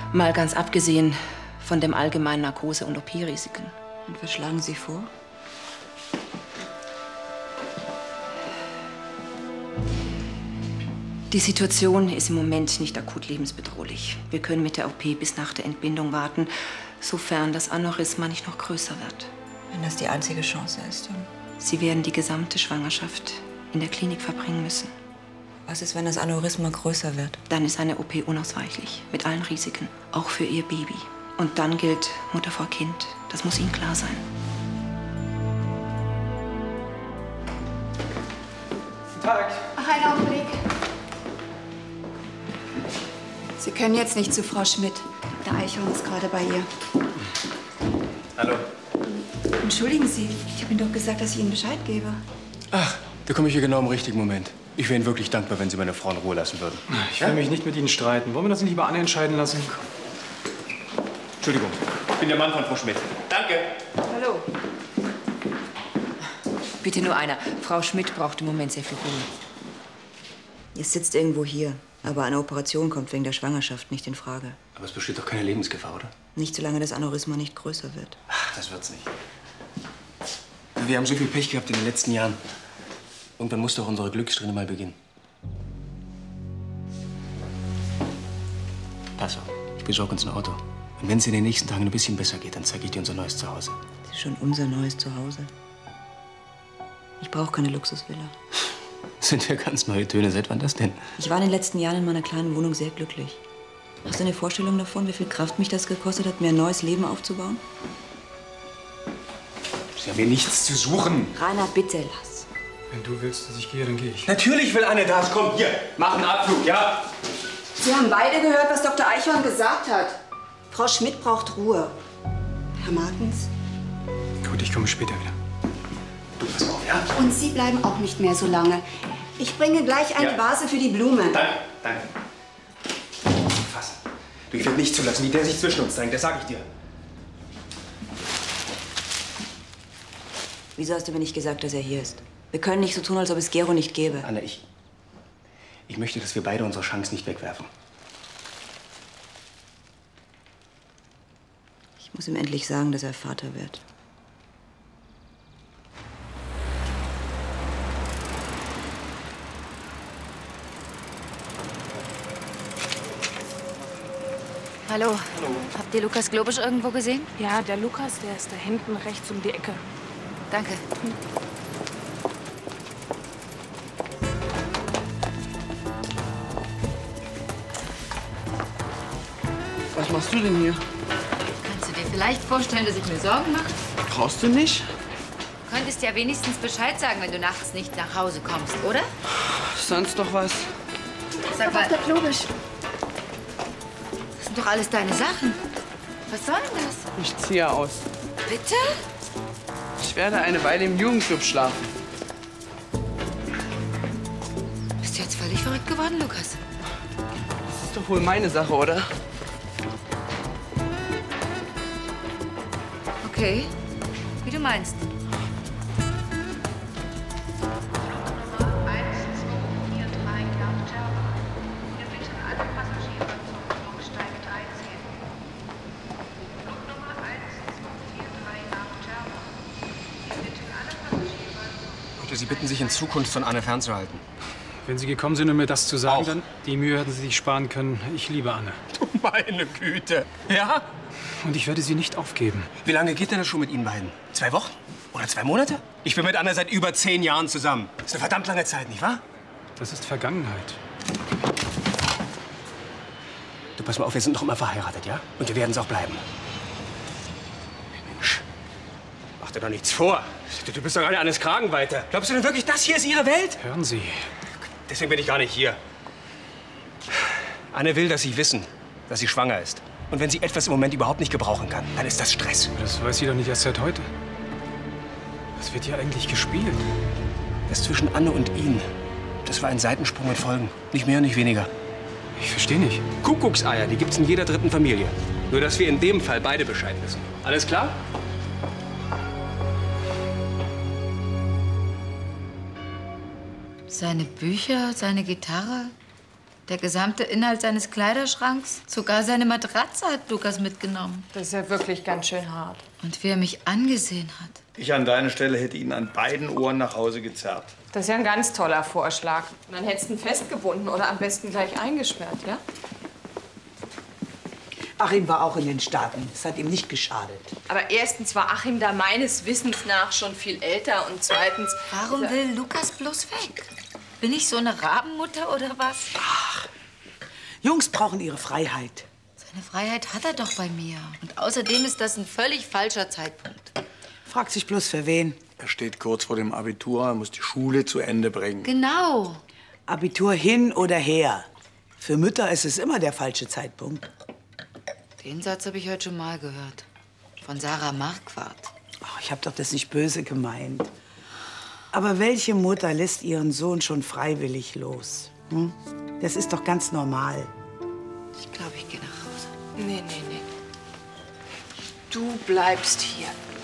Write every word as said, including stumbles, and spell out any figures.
Mal ganz abgesehen von dem allgemeinen Narkose- und O P-Risiken. Und was schlagen Sie vor? Die Situation ist im Moment nicht akut lebensbedrohlich. Wir können mit der O P bis nach der Entbindung warten, sofern das Aneurysma nicht noch größer wird. Wenn das die einzige Chance ist, dann... Sie werden die gesamte Schwangerschaft in der Klinik verbringen müssen. Was ist, wenn das Aneurysma größer wird? Dann ist eine O P unausweichlich, mit allen Risiken, auch für Ihr Baby. Und dann gilt Mutter vor Kind. Das muss Ihnen klar sein. Guten Tag. Ach, einen Augenblick. Sie können jetzt nicht zu Frau Schmidt. Doktor Eichhorn ist gerade bei ihr. Hallo. Entschuldigen Sie, ich habe Ihnen doch gesagt, dass ich Ihnen Bescheid gebe. Ach, da komme ich hier genau im richtigen Moment. Ich wäre Ihnen wirklich dankbar, wenn Sie meine Frau in Ruhe lassen würden. Ich will ja? mich nicht mit Ihnen streiten. Wollen wir das nicht lieber Anne entscheiden lassen? Entschuldigung, ich bin der Mann von Frau Schmidt. Danke. Hallo. Bitte nur einer. Frau Schmidt braucht im Moment sehr viel Ruhe. Es sitzt irgendwo hier. Aber eine Operation kommt wegen der Schwangerschaft nicht in Frage. Aber es besteht doch keine Lebensgefahr, oder? Nicht, solange das Aneurysma nicht größer wird. Ach, das wird's nicht. Wir haben so viel Pech gehabt in den letzten Jahren. Irgendwann muss doch unsere Glückssträhne mal beginnen. Pass auf, ich besorge uns ein Auto. Und wenn es in den nächsten Tagen ein bisschen besser geht, dann zeige ich dir unser neues Zuhause. Das ist schon unser neues Zuhause. Ich brauche keine Luxusvilla. Das sind ja ganz neue Töne. Seit wann das denn? Ich war in den letzten Jahren in meiner kleinen Wohnung sehr glücklich. Hast du eine Vorstellung davon, wie viel Kraft mich das gekostet hat, mir ein neues Leben aufzubauen? Sie haben hier nichts zu suchen. Rainer, bitte lass. Wenn du willst, dass ich gehe, dann gehe ich. Natürlich will Anne das. Komm, hier, mach einen Abflug, ja? Sie haben beide gehört, was Doktor Eichhorn gesagt hat. Frau Schmidt braucht Ruhe. Herr Martens? Gut, ich komme später wieder. Du, pass auf, ja? Und Sie bleiben auch nicht mehr so lange. Ich bringe gleich eine Ja. Vase für die Blumen. Danke, danke. Fassen. Du, ich werde nicht zulassen, wie der sich zwischen uns drängt, das sag ich dir. Wieso hast du mir nicht gesagt, dass er hier ist? Wir können nicht so tun, als ob es Gero nicht gäbe. Anne, ich... Ich möchte, dass wir beide unsere Chance nicht wegwerfen. Ich muss ihm endlich sagen, dass er Vater wird. Hallo. Hallo. Habt ihr Lukas Globisch irgendwo gesehen? Ja, der Lukas, der ist da hinten rechts um die Ecke. Danke. Hm. Was machst du denn hier? Kannst du dir vielleicht vorstellen, dass ich mir Sorgen mache? Brauchst du nicht? Du könntest ja wenigstens Bescheid sagen, wenn du nachts nicht nach Hause kommst, oder? Sonst doch was? Sag mal, Der Globisch. das sind doch alles deine Sachen. Was soll denn das? Ich ziehe aus. Bitte? Ich werde eine Weile im Jugendclub schlafen. Bist du jetzt völlig verrückt geworden, Lukas? Das ist doch wohl meine Sache, oder? Okay, wie du meinst. Sie bitten, sich in Zukunft von Anne fernzuhalten. Wenn Sie gekommen sind, um mir das zu sagen, Auch. dann die Mühe hätten Sie sich sparen können. Ich liebe Anne. Du meine Güte. Ja? Und ich werde sie nicht aufgeben. Wie lange geht denn das schon mit Ihnen beiden? Zwei Wochen? Oder zwei Monate? Ich bin mit Anne seit über zehn Jahren zusammen. Das ist eine verdammt lange Zeit, nicht wahr? Das ist Vergangenheit. Du, pass mal auf, wir sind noch immer verheiratet, ja? Und wir werden es auch bleiben. Mensch, mach dir doch nichts vor. Du, du bist doch gar nicht Annes Kragenweite. Glaubst du denn wirklich, das hier ist ihre Welt? Hören Sie. Deswegen bin ich gar nicht hier. Anne will, dass Sie wissen, dass sie schwanger ist. Und wenn sie etwas im Moment überhaupt nicht gebrauchen kann, dann ist das Stress. Das weiß sie doch nicht erst seit heute. Was wird hier eigentlich gespielt? Das zwischen Anne und Ihnen, das war ein Seitensprung mit Folgen. Nicht mehr, nicht weniger. Ich verstehe nicht. Kuckuckseier, die gibt's in jeder dritten Familie. Nur, dass wir in dem Fall beide Bescheid wissen. Alles klar? Seine Bücher, seine Gitarre, Der gesamte Inhalt seines Kleiderschranks, sogar seine Matratze hat Lukas mitgenommen. Das ist ja wirklich ganz schön hart. Und wie er mich angesehen hat. Ich an deiner Stelle hätte ihn an beiden Ohren nach Hause gezerrt. Das ist ja ein ganz toller Vorschlag. Und dann hättest du ihn festgebunden oder am besten gleich eingesperrt, ja? Achim war auch in den Staaten. Es hat ihm nicht geschadet. Aber erstens war Achim da meines Wissens nach schon viel älter und zweitens... Warum will Lukas bloß weg? Bin ich so eine Rabenmutter oder was? Ach, Jungs brauchen ihre Freiheit. Seine Freiheit hat er doch bei mir. Und außerdem ist das ein völlig falscher Zeitpunkt. Fragt sich bloß für wen. Er steht kurz vor dem Abitur, er muss die Schule zu Ende bringen. Genau. Abitur hin oder her. Für Mütter ist es immer der falsche Zeitpunkt. Den Satz habe ich heute schon mal gehört. Von Sarah Marquardt. Ach, ich habe doch das nicht böse gemeint. Aber welche Mutter lässt ihren Sohn schon freiwillig los? Hm? Das ist doch ganz normal. Ich glaube, ich gehe nach Hause. Nee, nee, nee. Du bleibst hier.